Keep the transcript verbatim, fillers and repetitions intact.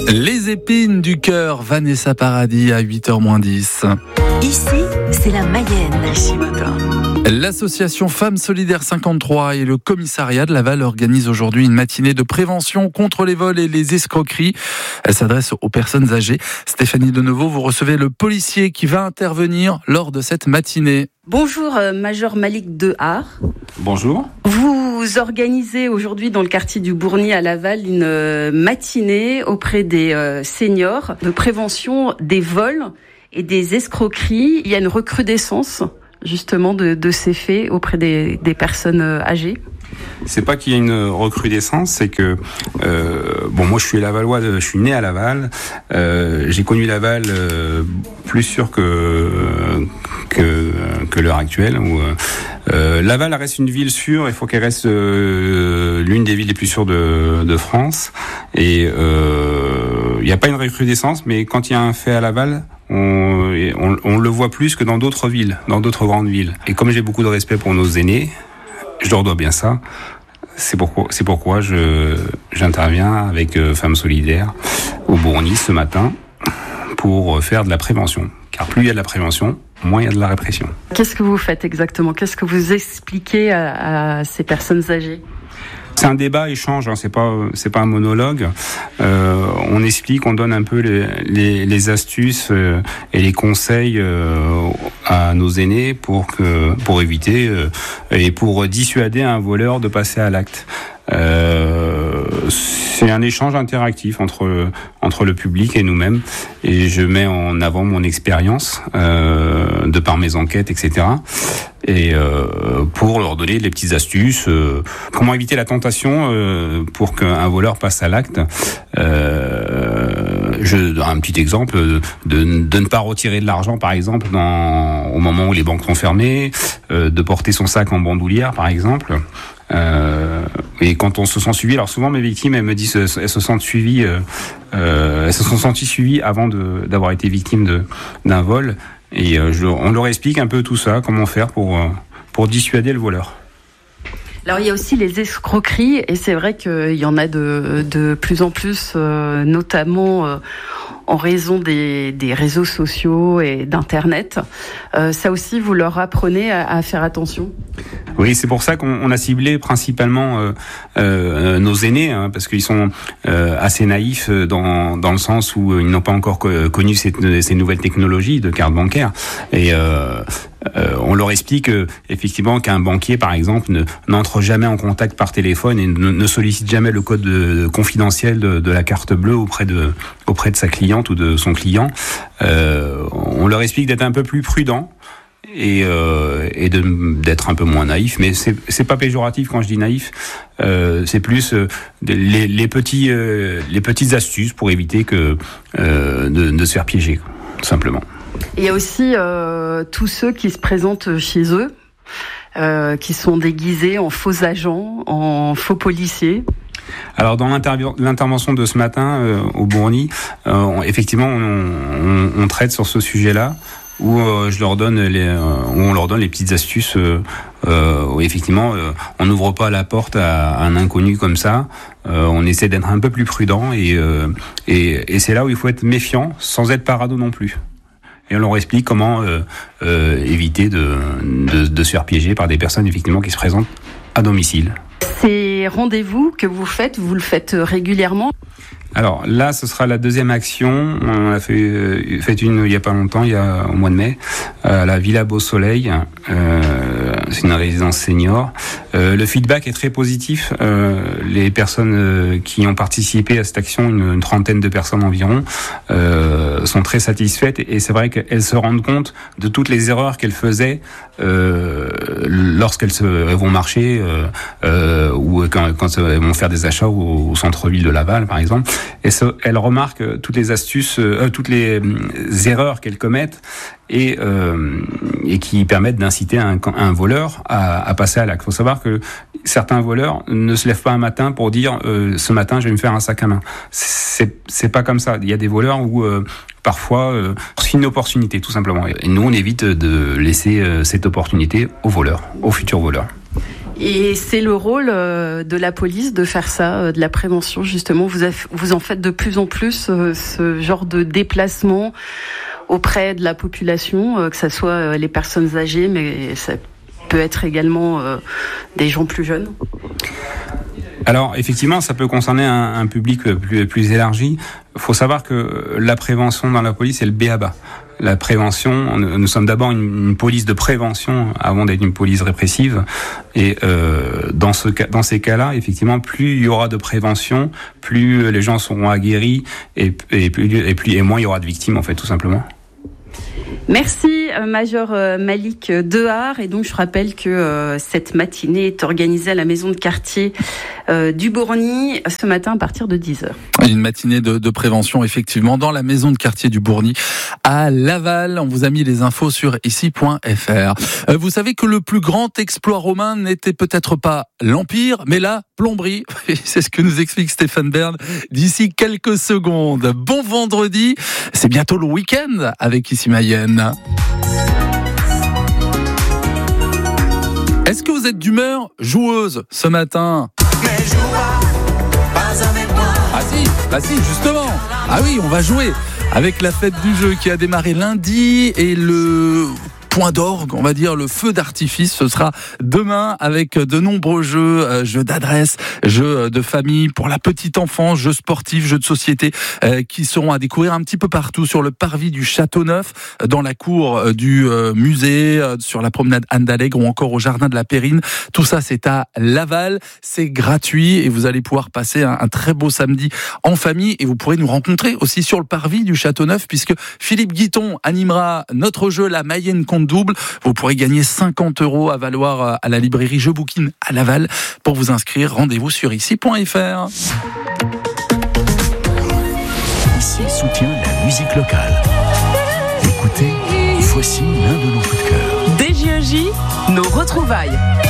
Les épines du cœur, Vanessa Paradis à huit heures moins dix. Ici, c'est la Mayenne, Shimoda. L'association Femmes Solidaires cinquante-trois et le commissariat de Laval organisent aujourd'hui une matinée de prévention contre les vols et les escroqueries. Elle s'adresse aux personnes âgées. Stéphanie Deneuveau, vous recevez le policier qui va intervenir lors de cette matinée. Bonjour, euh, Major Malik Dehar. Bonjour. Vous organisez aujourd'hui dans le quartier du Bourgny à Laval une euh, matinée auprès des euh, seniors de prévention des vols et des escroqueries. Il y a une recrudescence justement de, de ces faits auprès des, des personnes âgées. C'est pas qu'il y a une recrudescence, c'est que euh, bon, moi je suis Lavallois, je suis né à Laval. Euh, j'ai connu Laval euh, plus sûr que que que l'heure actuelle. Où euh, Laval reste une ville sûre. Il faut qu'elle reste euh, l'une des villes les plus sûres de de France. Et il euh, n'y a pas une recrudescence, mais quand il y a un fait à Laval, On, on, on le voit plus que dans d'autres villes, dans d'autres grandes villes. Et comme j'ai beaucoup de respect pour nos aînés, je leur dois bien ça. C'est pourquoi, c'est pourquoi je, j'interviens avec euh, Femmes Solidaires au Bourgny ce matin pour faire de la prévention. Car plus il y a de la prévention, moins il y a de la répression. Qu'est-ce que vous faites exactement ? Qu'est-ce que vous expliquez à, à ces personnes âgées ? C'est un débat, échange, hein, c'est pas c'est pas un monologue. Euh, on explique, on donne un peu les les, les astuces euh, et les conseils euh, à nos aînés pour que pour éviter euh, et pour dissuader un voleur de passer à l'acte. Euh, c'est un échange interactif entre entre le public et nous-mêmes, et je mets en avant mon expérience euh, de par mes enquêtes, et cetera. Et euh, pour leur donner les petites astuces, euh, comment éviter la tentation euh, pour qu'un voleur passe à l'acte. Euh, je un petit exemple de, de ne pas retirer de l'argent, par exemple, dans, au moment où les banques sont fermées, euh, de porter son sac en bandoulière, par exemple. Euh, et quand on se sent suivi, alors souvent mes victimes, elles me disent, elles se sentent suivies, euh, euh, elles se sont senties suivies avant de, d'avoir été victimes de, d'un vol. Et euh, je, on leur explique un peu tout ça, comment faire pour euh, pour dissuader le voleur. Alors il y a aussi les escroqueries, et c'est vrai qu'il y en a de de plus en plus, euh, notamment euh, en raison des des réseaux sociaux et d'internet. Euh, ça aussi, vous leur apprenez à, à faire attention. Oui, c'est pour ça qu'on on a ciblé principalement euh, euh, nos aînés, hein, parce qu'ils sont euh, assez naïfs dans dans le sens où ils n'ont pas encore co- connu ces, ces nouvelles technologies de carte bancaire. Et euh, euh, on leur explique euh, effectivement qu'un banquier, par exemple, ne, n'entre jamais en contact par téléphone et ne, ne sollicite jamais le code de, de confidentiel de, de la carte bleue auprès de auprès de sa cliente ou de son client. Euh, on leur explique d'être un peu plus prudent. Et, euh, et de, d'être un peu moins naïf, mais c'est, c'est pas péjoratif quand je dis naïf. Euh, c'est plus euh, les, les petits, euh, les petites astuces pour éviter que euh, de, de se faire piéger, tout simplement. Il y a aussi euh, tous ceux qui se présentent chez eux, euh, qui sont déguisés en faux agents, en faux policiers. Alors dans l'intervention de ce matin euh, au Bourgny, euh, on, effectivement, on, on, on traite sur ce sujet-là. Où euh, je leur donne les, euh, où on leur donne les petites astuces. Euh, euh, où effectivement, euh, on n'ouvre pas la porte à, à un inconnu comme ça. Euh, on essaie d'être un peu plus prudent et, euh, et et c'est là où il faut être méfiant, sans être parano non plus. Et on leur explique comment euh, euh, éviter de, de de se faire piéger par des personnes effectivement qui se présentent à domicile. Ces rendez-vous que vous faites, vous le faites régulièrement ? Alors là, ce sera la deuxième action. On a fait, euh, fait une il y a pas longtemps, il y a au mois de mai, à la Villa Beau Soleil. Euh, c'est une résidence senior. Euh, le feedback est très positif. Euh, les personnes euh, qui ont participé à cette action, une, une trentaine de personnes environ, euh, sont très satisfaites. Et c'est vrai qu'elles se rendent compte de toutes les erreurs qu'elles faisaient euh, lorsqu'elles se, elles vont marcher euh, euh, ou quand, quand elles vont faire des achats au, au centre-ville de Laval, par exemple. Et ce, elle remarque toutes les astuces, euh, toutes les euh, erreurs qu'elles commettent et, euh, et qui permettent d'inciter un, un voleur à, à passer à l'acte. Il faut savoir que certains voleurs ne se lèvent pas un matin pour dire euh, ce matin je vais me faire un sac à main. C'est, c'est pas comme ça. Il y a des voleurs où euh, parfois euh, c'est une opportunité tout simplement. Et nous on évite de laisser euh, cette opportunité aux voleurs, aux futurs voleurs. Et c'est le rôle de la police de faire ça, de la prévention justement. Vous, vous en faites de plus en plus ce genre de déplacement auprès de la population, que ce soit les personnes âgées, mais ça peut être également des gens plus jeunes. Alors effectivement, ça peut concerner un, un public plus, plus élargi. Il faut savoir que la prévention dans la police, c'est le B A B A. La prévention, nous sommes d'abord une, une police de prévention avant d'être une police répressive. Et euh, dans, ce, dans ces cas-là, effectivement, plus il y aura de prévention, plus les gens seront aguerris et, et, plus, et, plus, et moins il y aura de victimes, en fait, tout simplement. Merci Major Malik Dehar. Et donc je rappelle que euh, cette matinée est organisée à la maison de quartier euh, du Bourgny ce matin à partir de dix heures. Une matinée de, de prévention effectivement dans la maison de quartier du Bourgny à Laval. On vous a mis les infos sur ici point f r. Euh, vous savez que le plus grand exploit romain n'était peut-être pas l'Empire, mais la plomberie. C'est ce que nous explique Stéphane Bern d'ici quelques secondes. Bon vendredi, c'est bientôt le week-end avec Ici Mayenne. Est-ce que vous êtes d'humeur joueuse ce matin ? Mais joue pas, pas avec moi. Ah si, bah si, justement. Ah oui, on va jouer avec la fête du jeu qui a démarré lundi et le point d'orgue, on va dire le feu d'artifice, ce sera demain avec de nombreux jeux, euh, jeux d'adresse, jeux de famille pour la petite enfance, jeux sportifs, jeux de société euh, qui seront à découvrir un petit peu partout sur le parvis du Château-Neuf, dans la cour euh, du euh, musée, euh, sur la promenade Anne d'Allègre ou encore au jardin de la Périne. Tout ça c'est à Laval, c'est gratuit et vous allez pouvoir passer un, un très beau samedi en famille et vous pourrez nous rencontrer aussi sur le parvis du Château-Neuf puisque Philippe Guiton animera notre jeu La Mayenne compte double. Vous pourrez gagner cinquante euros à valoir à la librairie Je Bouquine à Laval. Pour vous inscrire, rendez-vous sur ici point f r. Ici soutient la musique locale. Écoutez, voici l'un de nos coups de cœur. D J E J, nos retrouvailles.